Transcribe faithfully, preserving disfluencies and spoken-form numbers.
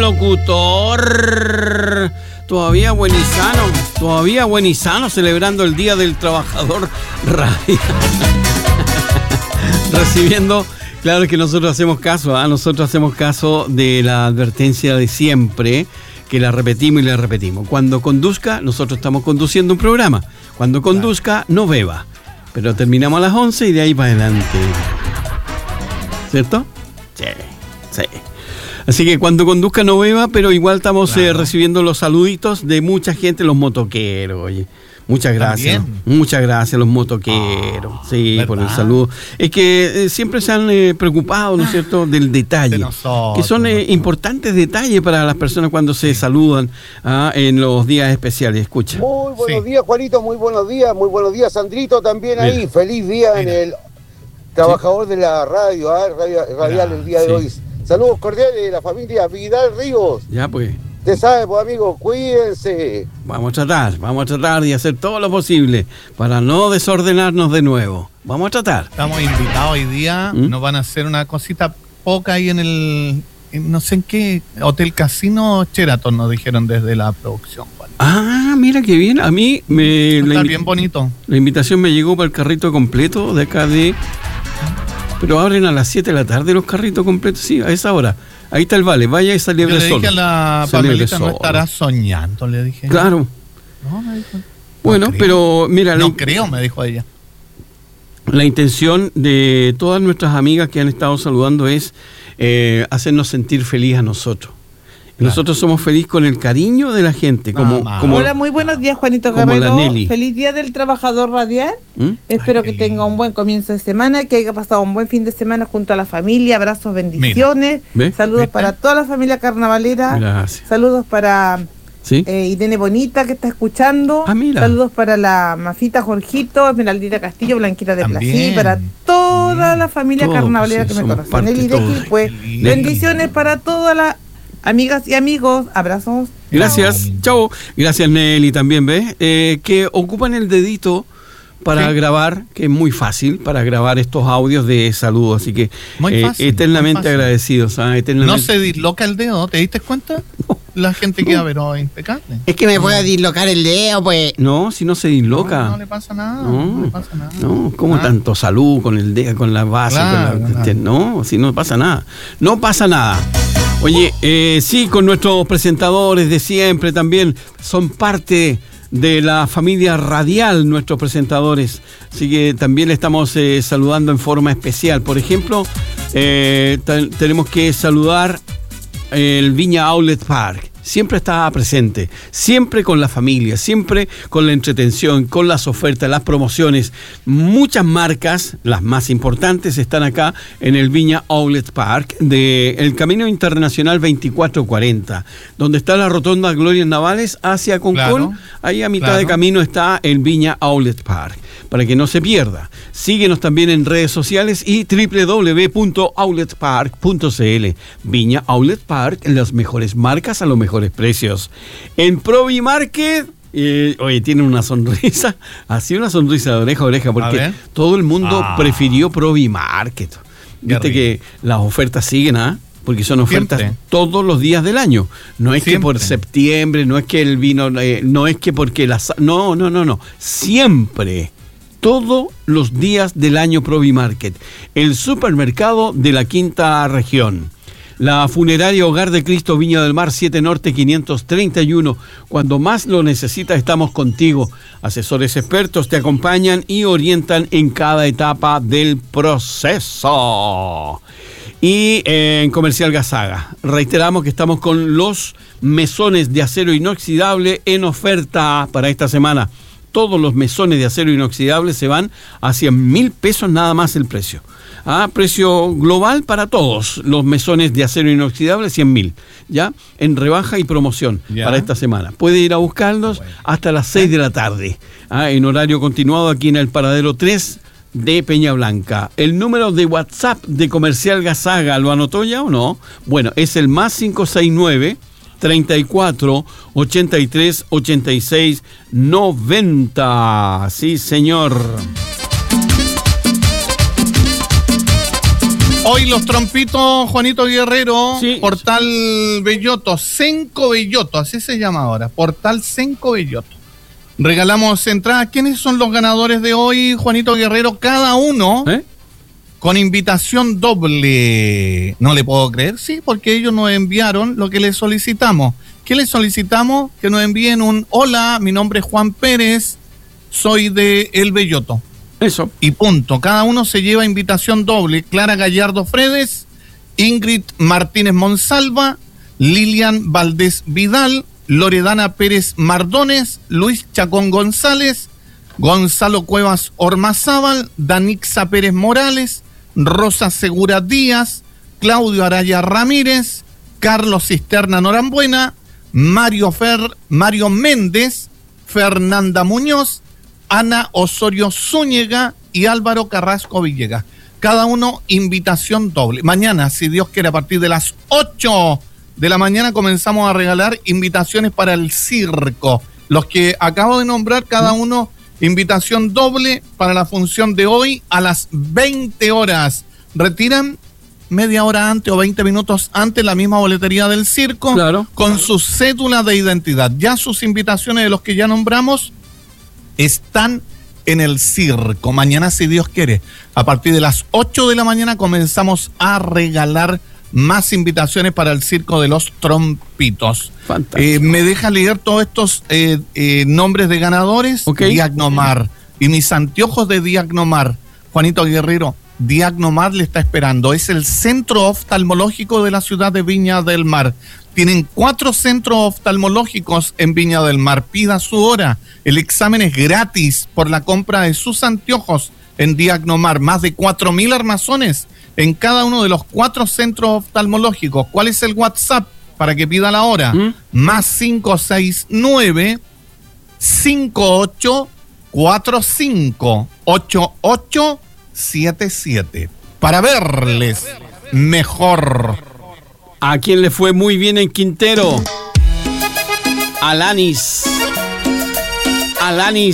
Locutor, todavía buen y sano, todavía buen y sano, celebrando el Día del Trabajador Radio. Recibiendo, claro que nosotros hacemos caso, ¿eh? nosotros hacemos caso de la advertencia de siempre, que la repetimos y la repetimos. Cuando conduzca, nosotros estamos conduciendo un programa. Cuando conduzca, no beba. Pero terminamos a las once y de ahí para adelante. ¿Cierto? Sí, sí. Así que cuando conduzca no beba, pero igual estamos claro. eh, recibiendo los saluditos de mucha gente, los motoqueros, oye. Muchas gracias. ¿También? Muchas gracias, los motoqueros. Oh, sí, ¿verdad? Por el saludo. Es que eh, siempre se han eh, preocupado, ¿no es cierto?, del detalle. De nosotros, que son eh, importantes detalles para las personas cuando se saludan ah, en los días especiales. Escucha. Muy buenos sí. días, Juanito. Muy buenos días. Muy buenos días, Sandrito. También Mira. ahí. Feliz día Mira. en el trabajador sí. de la radio, ¿eh? radio radial Mira. el día sí. de hoy. Saludos cordiales de la familia Vidal Ríos. Ya, pues. Usted sabe, pues, amigos, cuídense. Vamos a tratar, vamos a tratar de hacer todo lo posible para no desordenarnos de nuevo. Vamos a tratar. Estamos invitados hoy día, ¿Mm? nos van a hacer una cosita poca ahí en el, en no sé en qué, Hotel Casino Sheraton, nos dijeron desde la producción. Juan. Ah, mira qué bien, a mí me... Está bien bonito. La invitación me llegó para el carrito completo de acá de... Pero abren a las siete de la tarde los carritos completos, sí, a esa hora. Ahí está el vale, vaya y celebre solo. Yo le dije solo. a la Pamelita, no estará soñando, le dije. Claro. No, me dijo. No bueno, creo. pero mira... No la, creo, me dijo ella. La intención de todas nuestras amigas que han estado saludando es eh, hacernos sentir feliz a nosotros. Claro. Nosotros somos felices con el cariño de la gente. Como, ah, como, Hola, muy buenos días, Juanito Carrero. Feliz Día del Trabajador Radial. ¿Mm? Espero Ay, que tenga un buen comienzo de semana, que haya pasado un buen fin de semana junto a la familia. Abrazos, bendiciones. Saludos ¿Viste? para toda la familia carnavalera. Gracias. Saludos para ¿Sí? eh, Irene Bonita, que está escuchando. Ah, mira. Saludos para la Mafita Jorgito, Esmeraldita Castillo, Blanquita de Plací, para toda También. la familia todo, carnavalera pues sí, que me conoce. Nelly de pues, bendiciones para toda la... Amigas y amigos, abrazos. Gracias, chao. Gracias, Nelly, también, ¿ves? Eh, que ocupan el dedito para sí. grabar, que es muy fácil, para grabar estos audios de saludos. Así que muy fácil, eh, eternamente muy fácil. agradecidos. ¿Ah? Eternamente... No se disloca el dedo, ¿te diste cuenta? La gente queda, pero impecable. Es que me no. puede dislocar el dedo, pues. No, si no se disloca. No, no le pasa nada. No, no le pasa nada. No, como ah. tanto salud con el dedo, con la base. Claro, con la... claro. No, si no pasa nada. No pasa nada. Oye, eh, sí, con nuestros presentadores de siempre también son parte de la familia radial, nuestros presentadores. Así que también le estamos eh, saludando en forma especial. Por ejemplo, eh, t- tenemos que saludar el Viña Outlet Park. Siempre está presente, siempre con la familia, siempre con la entretención, con las ofertas, las promociones. Muchas marcas, las más importantes, están acá en el Viña Outlet Park del Camino Internacional veinticuatro cuarenta, donde está la rotonda Glorias Navales hacia Concón. Claro, ahí a mitad claro. de camino está el Viña Outlet Park, para que no se pierda. Síguenos también en redes sociales y doble u doble u doble u punto outlet park punto c l. Viña Outlet Park, las mejores marcas a los mejores precios. En Provi Market, eh, oye, tiene una sonrisa, así una sonrisa de oreja a oreja, porque todo el mundo ah. prefirió Provi Market. Viste que las ofertas siguen, ¿ah? ¿eh? Porque son ofertas Siempre. todos los días del año. No es Siempre. que por septiembre, no es que el vino, eh, no es que porque las... No, no, no, no. Siempre. Todos los días del año Provi Market. El supermercado de la quinta región. La funeraria Hogar de Cristo Viña del Mar, siete Norte quinientos treinta y uno. Cuando más lo necesitas, estamos contigo. Asesores expertos te acompañan y orientan en cada etapa del proceso. Y eh, en Comercial Gazaga, reiteramos que estamos con los mesones de acero inoxidable en oferta para esta semana. Todos los mesones de acero inoxidable se van a cien mil pesos nada más el precio. Ah, precio global para todos los mesones de acero inoxidable, cien mil, ¿ya? En rebaja y promoción ¿Ya? para esta semana. Puede ir a buscarlos bueno. hasta las seis de la tarde, ah, en horario continuado aquí en el Paradero tres de Peña Blanca. El número de WhatsApp de Comercial Gazaga, ¿lo anotó ya o no? Bueno, es el más cinco seis nueve, treinta y cuatro, ochenta y tres, ochenta y seis, noventa. Sí, señor. Hoy los trompitos, Juanito Guerrero, sí. Portal Belloto, Senco Belloto, así se llama ahora, Portal Senco Belloto. Regalamos entradas. ¿Quiénes son los ganadores de hoy, Juanito Guerrero? Cada uno ¿Eh? con invitación doble. No le puedo creer, sí, porque ellos nos enviaron lo que les solicitamos. ¿Qué les solicitamos? Que nos envíen un hola, mi nombre es Juan Pérez, soy de El Belloto. Eso. Y punto. Cada uno se lleva invitación doble. Clara Gallardo Fredes, Ingrid Martínez Monsalva, Lilian Valdés Vidal, Loredana Pérez Mardones, Luis Chacón González, Gonzalo Cuevas Ormazábal, Danixa Pérez Morales, Rosa Segura Díaz, Claudio Araya Ramírez, Carlos Cisterna Norambuena, Mario Fer, Mario Méndez, Fernanda Muñoz, Ana Osorio Zúñiga y Álvaro Carrasco Villegas. Cada uno invitación doble. Mañana, si Dios quiere, a partir de las ocho de la mañana comenzamos a regalar invitaciones para el circo. Los que acabo de nombrar, cada uno invitación doble para la función de hoy a las veinte horas. Retiran media hora antes o veinte minutos antes la misma boletería del circo, claro, con su cédula de identidad. Ya sus invitaciones de los que ya nombramos están en el circo. Mañana, si Dios quiere, a partir de las ocho de la mañana comenzamos a regalar más invitaciones para el circo de los trompitos. Eh, me deja leer todos estos eh, eh, nombres de ganadores. Okay. Diagnomar y mis anteojos de Diagnomar. Juanito Guerrero, Diagnomar le está esperando. Es el centro oftalmológico de la ciudad de Viña del Mar. Tienen cuatro centros oftalmológicos en Viña del Mar. Pida su hora. El examen es gratis por la compra de sus anteojos en Diagnomar. Más de cuatro mil armazones en cada uno de los cuatro centros oftalmológicos. ¿Cuál es el WhatsApp para que pida la hora? ¿Mm? Más cinco seis nueve, cinco ocho cuatro cinco, ocho ocho siete siete. Para verles mejor. ¿A quién le fue muy bien en Quintero? Alanis. Alanis.